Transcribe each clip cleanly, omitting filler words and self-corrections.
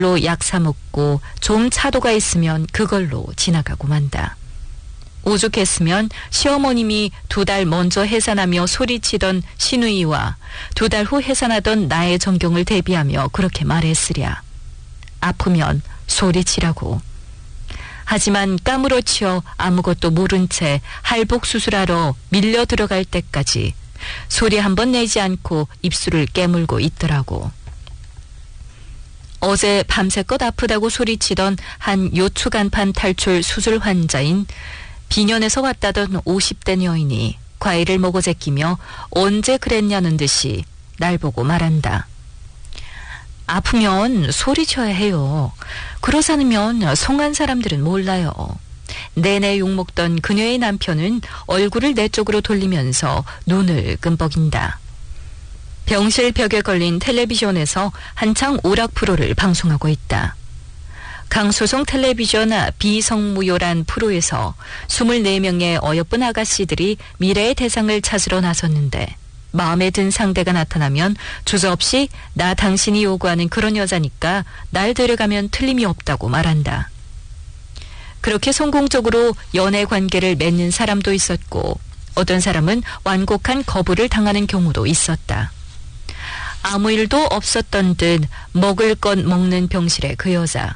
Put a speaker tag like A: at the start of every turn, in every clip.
A: 약 사먹고 좀 차도가 있으면 그걸로 지나가고 만다. 오죽했으면 시어머님이 2달 먼저 해산하며 소리치던 시누이와 2달 후 해산하던 나의 전경을 대비하며 그렇게 말했으랴. 아프면 소리치라고. 하지만 까무러치어 아무것도 모른 채 할복 수술하러 밀려 들어갈 때까지 소리 한 번 내지 않고 입술을 깨물고 있더라고. 어제 밤새껏 아프다고 소리치던 한 요추간판 탈출 수술 환자인 비년에서 왔다던 50대 여인이 과일을 먹어 제끼며 언제 그랬냐는 듯이 날 보고 말한다. 아프면 소리쳐야 해요. 그러지 않으면 성한 사람들은 몰라요. 내내 욕먹던 그녀의 남편은 얼굴을 내 쪽으로 돌리면서 눈을 끔뻑인다. 병실 벽에 걸린 텔레비전에서 한창 오락 프로를 방송하고 있다. 강소성 텔레비전 비성무효란 프로에서 24명의 어여쁜 아가씨들이 미래의 대상을 찾으러 나섰는데 마음에 든 상대가 나타나면 주저없이 나 당신이 요구하는 그런 여자니까 날 데려가면 틀림이 없다고 말한다. 그렇게 성공적으로 연애 관계를 맺는 사람도 있었고 어떤 사람은 완곡한 거부를 당하는 경우도 있었다. 아무 일도 없었던 듯 먹을 것 먹는 병실의 그 여자.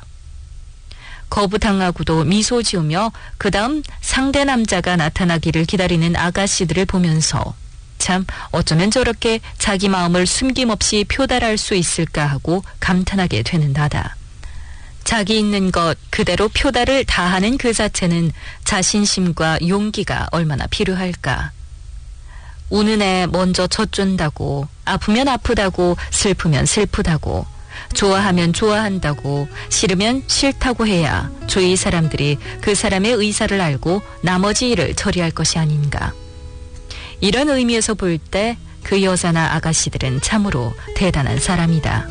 A: 거부당하고도 미소 지으며 그 다음 상대 남자가 나타나기를 기다리는 아가씨들을 보면서 참 어쩌면 저렇게 자기 마음을 숨김없이 표달할 수 있을까 하고 감탄하게 되는 나다. 자기 있는 것 그대로 표달을 다하는 그 자체는 자신심과 용기가 얼마나 필요할까. 우는 애 먼저 젖준다고, 아프면 아프다고, 슬프면 슬프다고, 좋아하면 좋아한다고, 싫으면 싫다고 해야 주위 사람들이 그 사람의 의사를 알고 나머지 일을 처리할 것이 아닌가. 이런 의미에서 볼 때 그 여자나 아가씨들은 참으로 대단한 사람이다.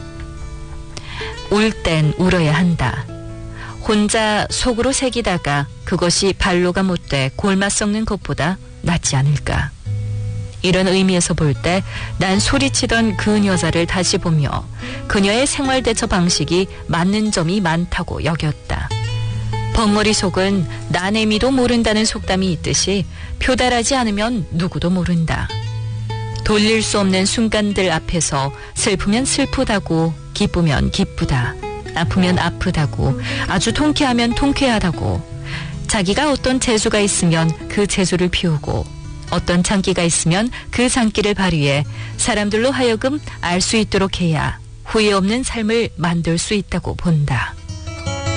A: 울 땐 울어야 한다. 혼자 속으로 새기다가 그것이 발로가 못돼 골마 썩는 것보다 낫지 않을까. 이런 의미에서 볼 때 난 소리치던 그 여자를 다시 보며 그녀의 생활 대처 방식이 맞는 점이 많다고 여겼다. 벙어리 속은 나내미도 모른다는 속담이 있듯이 표달하지 않으면 누구도 모른다. 돌릴 수 없는 순간들 앞에서 슬프면 슬프다고, 기쁘면 기쁘다, 아프면 아프다고, 아주 통쾌하면 통쾌하다고, 자기가 어떤 재주가 있으면 그 재주를 피우고 어떤 장기가 있으면 그 장기를 발휘해 사람들로 하여금 알 수 있도록 해야 후회 없는 삶을 만들 수 있다고 본다.